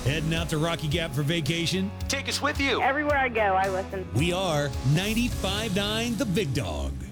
Heading out to Rocky Gap for vacation? Take us with you. Everywhere I go, I listen. We are 95.9 The Big Dog.